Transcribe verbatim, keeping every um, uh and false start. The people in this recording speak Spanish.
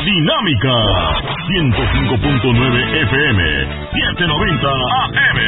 Dinámica ciento cinco punto nueve F M, setecientos noventa A M.